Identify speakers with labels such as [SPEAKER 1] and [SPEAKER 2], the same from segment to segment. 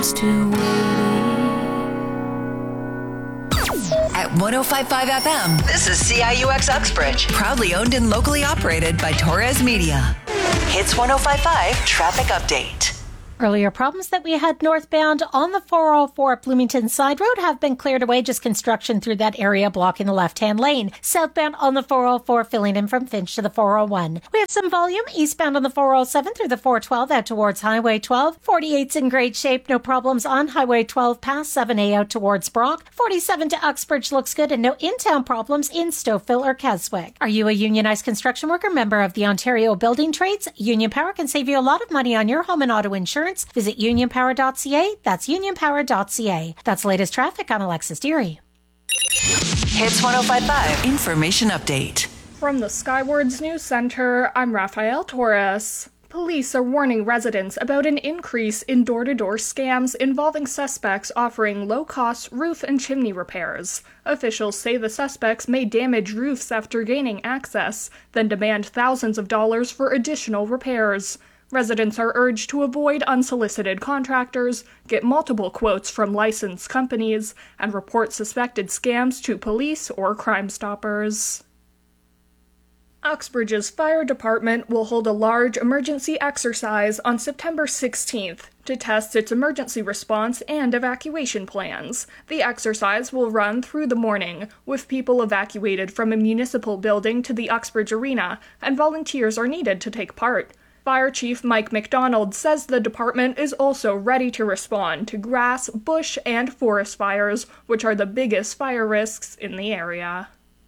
[SPEAKER 1] used to waiting.
[SPEAKER 2] At 105.5 FM, this is CIUX Uxbridge, proudly owned and locally operated by Torres Media. Hits 105.5 Traffic Update.
[SPEAKER 3] Earlier problems that we had northbound on the 404 Bloomington Side Road have been cleared away. Just construction through that area blocking the left-hand lane. Southbound on the 404 filling in from Finch to the 401. We have some volume eastbound on the 407 through the 412 out towards Highway 12. 48's in great shape. No problems on Highway 12 past 7A out towards Brock. 47 to Uxbridge looks good and no in-town problems in Stouffville or Keswick. Are you a unionized construction worker, member of the Ontario Building Trades? Union Power can save you a lot of money on your home and auto insurance. Visit unionpower.ca. That's unionpower.ca. That's the latest traffic on Alexis Deary.
[SPEAKER 2] Hits 105.5 Information Update.
[SPEAKER 4] From the Skywards News Center, I'm Rafael Torres. Police are warning residents about an increase in door-to-door scams involving suspects offering low-cost roof and chimney repairs. Officials say the suspects may damage roofs after gaining access, then demand thousands of dollars for additional repairs. Residents are urged to avoid unsolicited contractors, get multiple quotes from licensed companies, and report suspected scams to police or Crime Stoppers. Uxbridge's fire department will hold a large emergency exercise on September 16th to test its emergency response and evacuation plans. The exercise will run through the morning, with people evacuated from a municipal building to the Uxbridge Arena, and volunteers are needed to take part. Fire Chief Mike McDonald says the department is also ready to respond to grass, bush, and forest fires, which are the biggest fire risks in the area.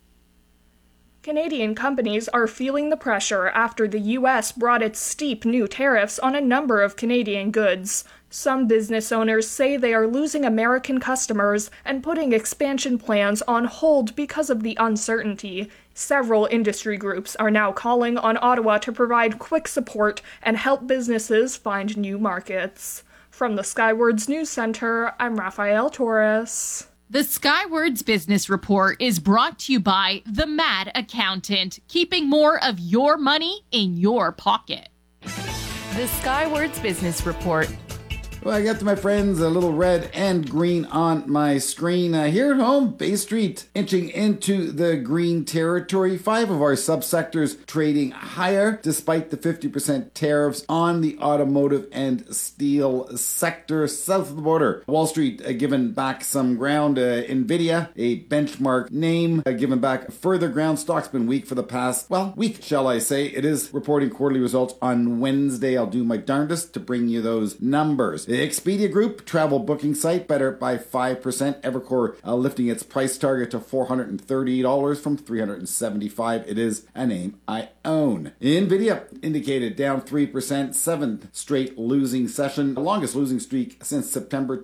[SPEAKER 4] Canadian companies are feeling the pressure after the U.S. brought its steep new tariffs on a number of Canadian goods. Some business owners say they are losing American customers and putting expansion plans on hold because of the uncertainty. Several industry groups are now calling on Ottawa to provide quick support and help businesses find new markets. From the Skywards News Center, I'm Rafael Torres.
[SPEAKER 5] The Skywards Business Report is brought to you by The Mad Accountant, keeping more of your money in your pocket. The Skywards Business Report.
[SPEAKER 6] Well, I got to my friends a little red and green on my screen. Here at home, Bay Street inching into the green territory. 5 of our subsectors trading higher despite the 50% tariffs on the automotive and steel sector south of the border. Wall Street giving back some ground. Nvidia, a benchmark name, giving back further ground. Stock's been weak for the past, week, shall I say. It is reporting quarterly results on Wednesday. I'll do my darndest to bring you those numbers. The Expedia Group, travel booking site, better by 5%. Evercore lifting its price target to $430 from $375. It is a name I own. Nvidia indicated down 3%, 7th straight losing session, the longest losing streak since September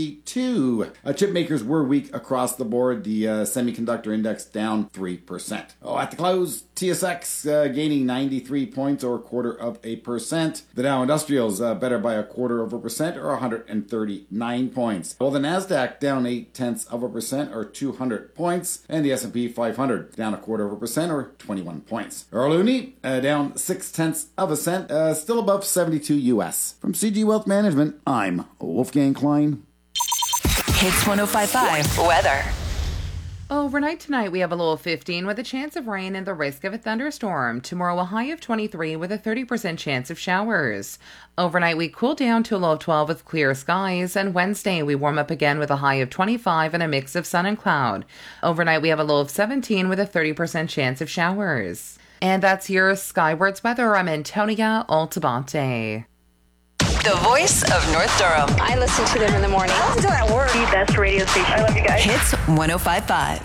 [SPEAKER 6] 22. Chip makers were weak across the board. The semiconductor index down 3%. At the close, TSX gaining 93 points or 0.25%. The Dow Industrials better by 0.25% or 139 points. While the Nasdaq down 0.8% or 200 points, and the S&P 500 down 0.25% or 21 points. Loonie down 0.6%, still above 72 US. From CG Wealth Management, I'm Wolfgang Klein.
[SPEAKER 2] Hits 105.5 Weather.
[SPEAKER 7] Overnight tonight, we have a low of 15 with a chance of rain and the risk of a thunderstorm. Tomorrow, a high of 23 with a 30% chance of showers. Overnight, we cool down to a low of 12 with clear skies. And Wednesday, we warm up again with a high of 25 and a mix of sun and cloud. Overnight, we have a low of 17 with a 30% chance of showers. And that's your Skywards weather. I'm Antonia Altabate.
[SPEAKER 2] The voice of North Durham.
[SPEAKER 8] I listen to them in the morning. I listen to that work.
[SPEAKER 9] The best radio station. I love you guys.
[SPEAKER 2] Hits 105.5.